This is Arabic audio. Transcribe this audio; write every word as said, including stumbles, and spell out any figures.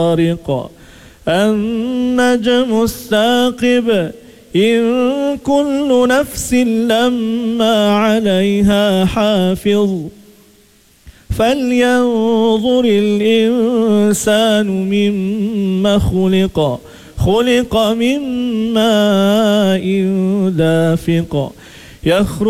الطارق النجم الثاقب إن كل نفس لما عليها حافظ فلينظر الإنسان مما خلق خلق من ماء دافق يخرج